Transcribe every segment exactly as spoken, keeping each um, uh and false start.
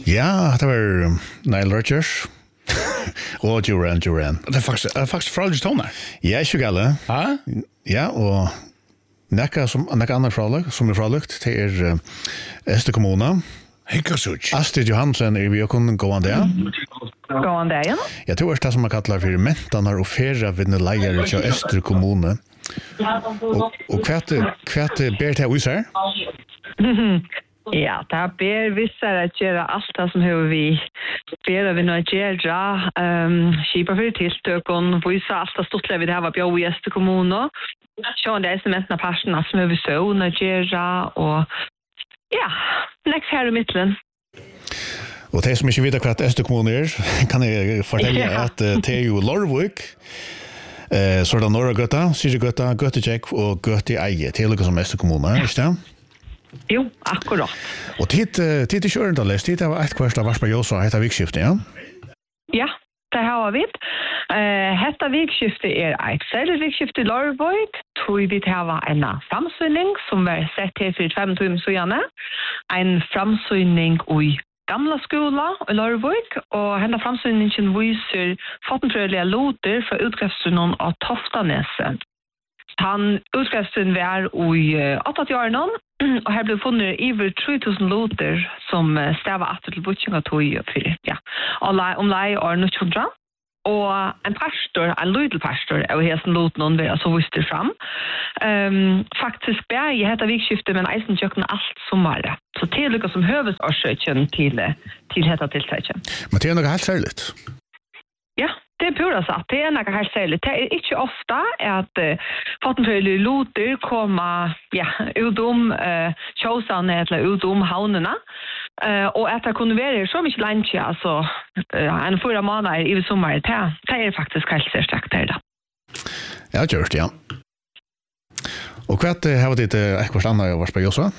Ja, det var Nile Rodgers. Og Duran Duran. Det er faktisk, det er faktisk fralisk toner. Ja, ikke gale. Ja? Ja, og nekka som nekka andre fralig, som er fralukt, det er uh, Øster kommune. Hikkasuch. Astrid Johansen er vi og kunne gå an det. Gå an det, ja. Jeg tror det er som man kallar for mentanar og færa vinne leier til Øster kommune. Og, og hva er ber til å vise her? Ja, det ber vissar at gjøre alt det som har vi ber vi nå gjøre, um, kjipa for tilstøkken, vise alt det stort vi det her var bjør i Øster kommune. Så det er som enten av personer som har vi så å gjøre, og ja, next her i midtelen. Og de som ikke vet hva Øster kommune er, kan jeg fortelle ja. at uh, det er jo Lorvik, uh, så er det Norra Gøtta, Siri Gøtta, Gøttekjekk og Gøtte Eie, til noe som Øster kommune, ikke det? Jo, akkurat. Og tid, tid er ikke ørendalest, tid er et kvart av Varsberg Jåsa, hette vikskiftet, ja? Ja, det har vi. Uh, hette vikskiftet er et særlig vikskiftet i Lorvik, tror vi har en framsynning som var sett her for fem timer siden. En framsynning i gamla skola i Lorvik, og henne framsynningen viser fattenprøvelige loter fra utgrepsrunden av Toftaneset. Han utgrepsrunden var i åtte-årene, og her ble funnet over tre tusen loter som stava atter til butchinga tog for, ja, om lei år nitthundra. Og en pastor, en lydel pastor, av hesten loten vil altså viste fram. Um, faktisk ber jeg hette vikskiftet, men eisen kjøkken alt sommare. Så det er noe som høves årsøkjen til, til hette tiltrekken. Men det er noe helt særligt. Ja, det er pura satt. Det er noe helt særligt. Det er ikke ofte at uh, fattenfølge loter kommer ja, ut om uh, kjøsene eller ut om havnene. Uh, og at det kunne være så mye lenge, altså uh, en fyra måneder i sommer, det, det er faktisk helt særstrakt her da. Ja, gjørst, ja. Og hva er det her ditt ekkert annet å være også?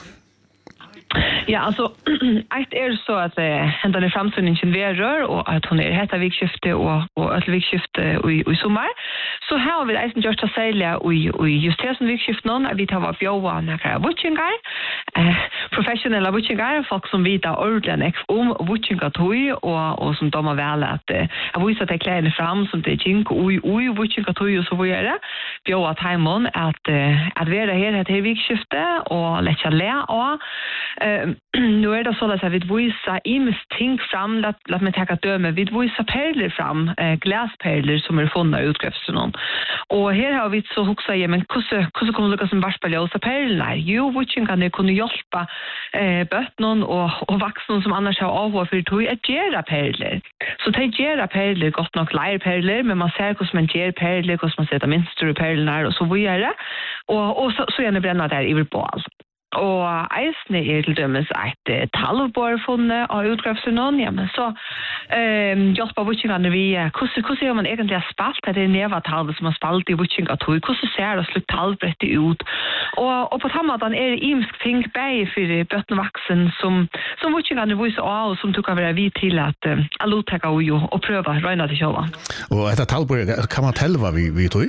Ja, alltså ett är så att eh ända i framtiden verer och att hon är hetta vikskifte och och ett vikskifte i i sommar. Så här har vi eisen just att sälja och och just här som vikskifte någon att vi tar var bjöa några watchingar. Eh professionella watchingar folk som vita ordentligt om watchingar toy och och som de har väl att jag visar att kläder fram som det jink och och watchingar toy och så vad gör det? Bjöa timon att att vara här ett vikskifte och lägga lä och Uh, nu är det så att vi visar imest ting fram, låt, låt mig ta döme, vi visar perler fram, uh, glasperler som är funna utgrepsen. Och här har vi så också ja, men hur kommer det lyckas som Varsberg Jåsa perlerna? Jo, vilken kan det kunna hjälpa uh, bötnon och, och vuxna som annars har avhår för tog att göra perler. Så det göra perler, gott nog lärperler, men man ser hur man ger perler, hur man sätter minster i perlerna och så vidare. Och, och så, så gärna bränna där i på allt. Og eisne er til dømes et talvbår funnet av utgrepsrunden, ja, men så um, hjelper butchingene vi, hvordan er man egentlig har spalt det nevatalvet som har spalt i butchinga tog, hvordan ser det slutt talvbrettet ut, og, og på tammaten er det imsk ting bei for bøttenvaksen som, som butchingene viser av, og som du kan være vid til at uh, allotekka og, og prøve røyna til kjøla. Og etter talvbår, kan man telle hva vi, vi tog?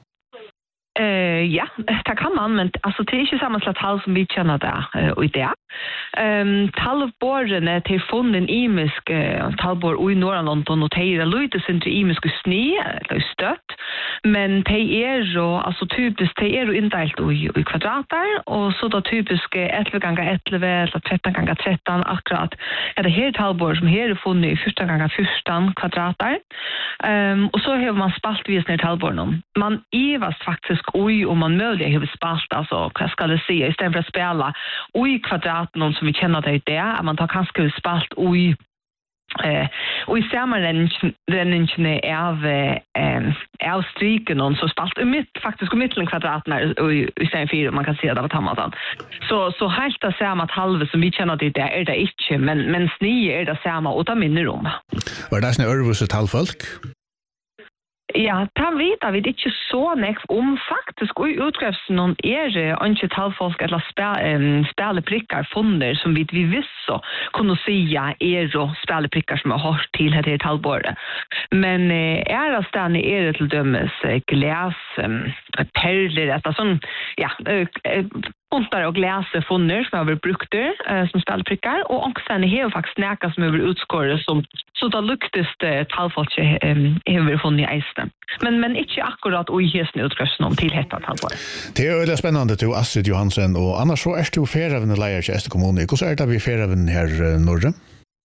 Uh, ja, det kan man, men alltså, det är inte samma slags tall som vi känner det uh, i det. Um, Tallborrene till funnen imisk uh, tallbor i norra London och det är lite inte imisk sne eller stött, men det är så alltså typiskt det är indelt i, i kvadrater och så då typiskt elva gånger elva eller tretton gånger tretton akkurat. Är det här tallbor som här är funnen i fjorton gånger fjorton kvadrater. Um, och så har man spalt vis ner tallborna. Man ivas faktiskt oj om man möjligen har spalt alltså vad ska det säga istället för att spela oj kvadraten som vi känner det det att man tar kanske spalt oj eh och i samma ränningen är av eh av stryken och så spalt i mitt faktiskt i mitten kvadraten i i sen fyra man kan se det på tamatan så så helt det samma halva som vi känner det det är det inte men men snie är det samma och ta minne rum var det snö örvus ett halvfolk. Ja, ta vita vi inte så nek om faktisk och utgrävsen någon är det inte talfolk eller spel spela prickar fonder som vi vi visst kunde säga är då spela prickar som har hört till det här talbordet. Men är det stan är det till dömes glas perler detta sån ja Pontar och gläser fonder som har varit brukt eh, som spelprickar och också en hel faktiskt näka som över utskåret som så då luktest talfolk eh över funnit i isen. Men men inte akkurat och i hästen utrustning om till hetta talfolk. Det är väldigt spännande till Astrid Johansen och annars så är du färden lejer i Ester kommun. Hur så är det vi färden här norra?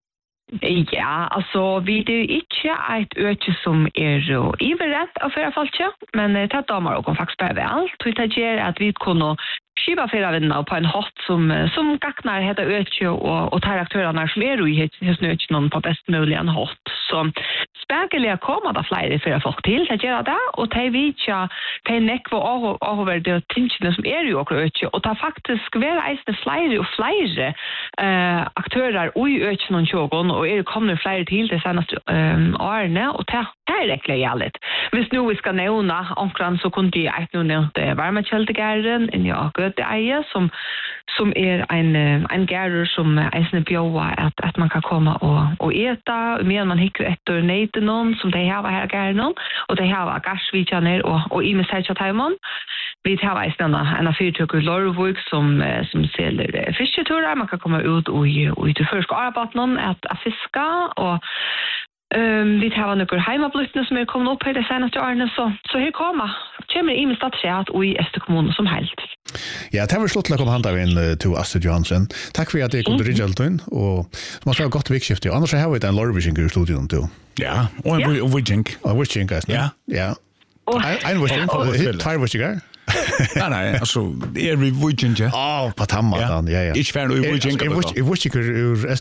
Ja, alltså vi det är inte ett öke som är i berätt av förra fallet, men det tar damer och faktiskt bara väl. Det ger att vi kunde skiva flera vänner på en hot som som gagnar heter öke och och tar aktörerna som är i helt nöjt någon på bäst möjliga hot. Så spärkeliga kommer det flera för folk till det gör det och det vi inte det neck var över det tinchen som är ju och öke och ta faktiskt väl är flera och flera eh aktörer och öke någon tjogon och är kommer flera till det senaste årene och ta här räcker jävligt. Hvis nu vi ska nämna ankran så kunde jag inte nämna det varmekältegärden i Jakob eie som som är en en gärder som är bjöa att att man kan komma och och äta medan man hickar efter näten någon som det här var här gärden och det här var gasvichaner och och i med sig timon vi har ju stanna en affärtök i Lorvik som som säljer fisketurer man kan komma ut och och ut först arbetarna att att fiska och Um, vi har några hemmablutna som är kommit upp här det senaste åren så så här kommer kommer i med stadsjärt och i Ester kommun som helst. Ja, det var slått att komma handa in till Astrid Johansen. Tack för att det kunde ringa till in och som har gott vikskifte. Annars har vi en Lorvision i studion då. Ja, och en Witchink. Och Witchink guys. Ja. Ja. En Witchink. Två Witchink. Nej nej, alltså det är vi Witchink. Ja, på tamma ja. ja ja. Ich färd vi Witchink. Jag Witchink ur